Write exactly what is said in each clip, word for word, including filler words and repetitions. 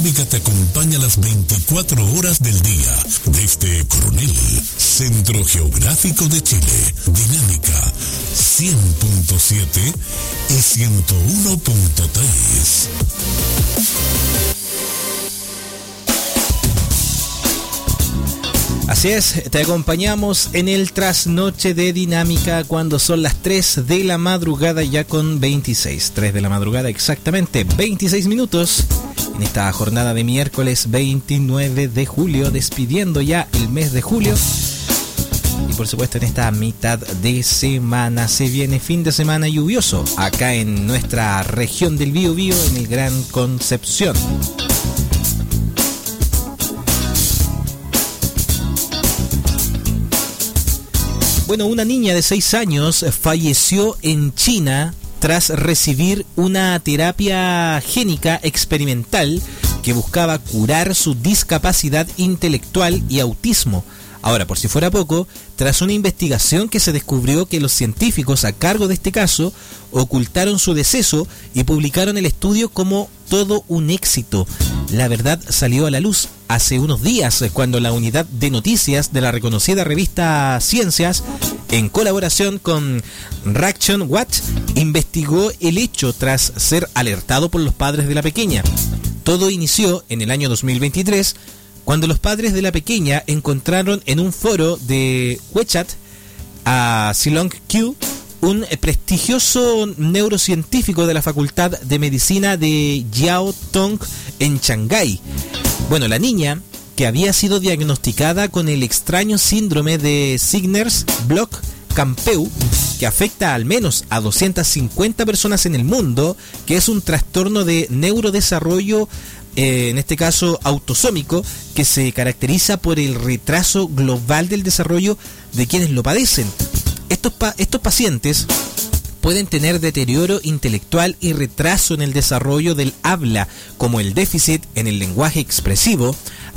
Dinámica te acompaña las veinticuatro horas del día desde Coronel, Centro Geográfico de Chile. Dinámica cien punto siete y ciento uno punto tres. Así es, te acompañamos en el trasnoche de Dinámica cuando son las tres de la madrugada ya con veintiséis. tres de la madrugada exactamente, veintiséis minutos en esta jornada de miércoles veintinueve de julio, despidiendo ya el mes de julio. Y por supuesto en esta mitad de semana se viene fin de semana lluvioso acá en nuestra región del Biobío, en el Gran Concepción. Bueno, una niña de seis años falleció en China tras recibir una terapia génica experimental que buscaba curar su discapacidad intelectual y autismo. Ahora, por si fuera poco, tras una investigación que se descubrió que los científicos a cargo de este caso ocultaron su deceso y publicaron el estudio como todo un éxito. La verdad salió a la luz hace unos días cuando la unidad de noticias de la reconocida revista Ciencias, en colaboración con Reaction Watch, investigó el hecho tras ser alertado por los padres de la pequeña. Todo inició en el año dos mil veintitrés, cuando los padres de la pequeña encontraron en un foro de WeChat a Silong Q, un prestigioso neurocientífico de la Facultad de Medicina de Jiao Tong en Shanghái. Bueno, la niña, que había sido diagnosticada con el extraño síndrome de Signer-Bloch-Campeu, que afecta al menos a doscientas cincuenta personas en el mundo, que es un trastorno de neurodesarrollo, eh, en este caso autosómico, que se caracteriza por el retraso global del desarrollo de quienes lo padecen. Estos, pa- estos pacientes pueden tener deterioro intelectual y retraso en el desarrollo del habla, como el déficit en el lenguaje expresivo,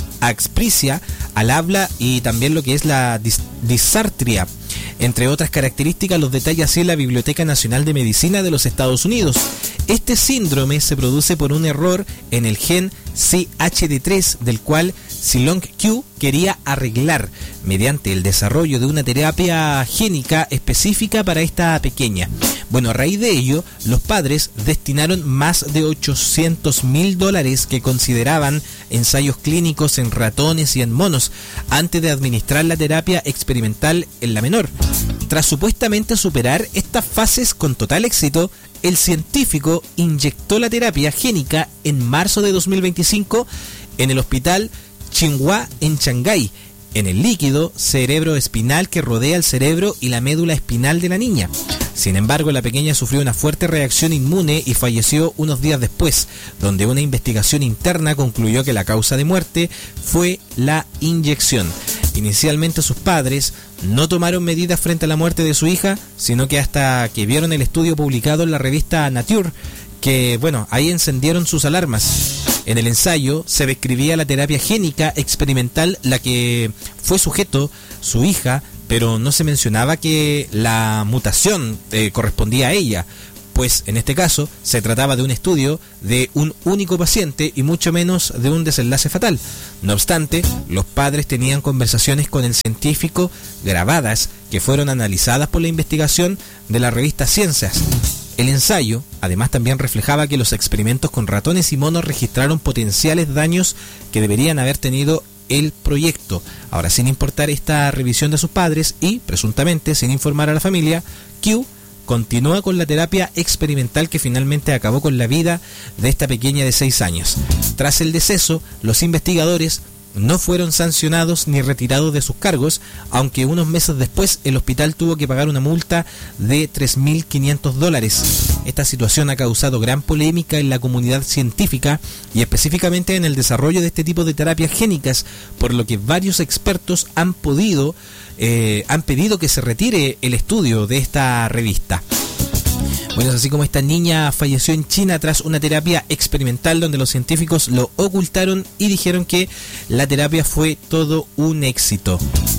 asprisia al habla y también lo que es la dis- disartria. Entre otras características, los detalla así la Biblioteca Nacional de Medicina de los Estados Unidos. Este síndrome se produce por un error en el gen C H D tres, del cual Silong Q quería arreglar mediante el desarrollo de una terapia génica específica para esta pequeña. Bueno, a raíz de ello, los padres destinaron más de ochocientos mil dólares que consideraban ensayos clínicos en ratones y en monos antes de administrar la terapia experimental en la menor. Tras supuestamente superar estas fases con total éxito, el científico inyectó la terapia génica en marzo de dos mil veinticinco en el hospital Tsinghua en Shanghái, en el líquido cerebroespinal que rodea el cerebro y la médula espinal de la niña. Sin embargo, la pequeña sufrió una fuerte reacción inmune y falleció unos días después, donde una investigación interna concluyó que la causa de muerte fue la inyección. Inicialmente sus padres no tomaron medidas frente a la muerte de su hija, sino que hasta que vieron el estudio publicado en la revista Nature, que bueno, ahí encendieron sus alarmas. En el ensayo se describía la terapia génica experimental la que fue sujeto su hija, pero no se mencionaba que la mutación eh, correspondía a ella, pues en este caso se trataba de un estudio de un único paciente y mucho menos de un desenlace fatal. No obstante, los padres tenían conversaciones con el científico grabadas que fueron analizadas por la investigación de la revista Ciencias. El ensayo, además, también reflejaba que los experimentos con ratones y monos registraron potenciales daños que deberían haber tenido el proyecto. Ahora, sin importar esta revisión de sus padres y, presuntamente, sin informar a la familia, Q continúa con la terapia experimental que finalmente acabó con la vida de esta pequeña de seis años. Tras el deceso, los investigadores no fueron sancionados ni retirados de sus cargos, aunque unos meses después el hospital tuvo que pagar una multa de tres mil quinientos dólares. Esta situación ha causado gran polémica en la comunidad científica y específicamente en el desarrollo de este tipo de terapias génicas, por lo que varios expertos han podido, eh, han pedido que se retire el estudio de esta revista. Bueno, es así como esta niña falleció en China tras una terapia experimental donde los científicos lo ocultaron y dijeron que la terapia fue todo un éxito.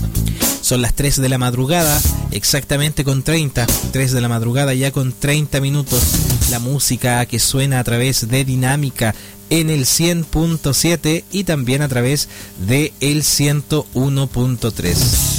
Son las tres de la madrugada, exactamente con treinta, tres de la madrugada ya con treinta minutos. la música que suena a través de Dinámica en el cien punto siete y también a través de el ciento uno punto tres.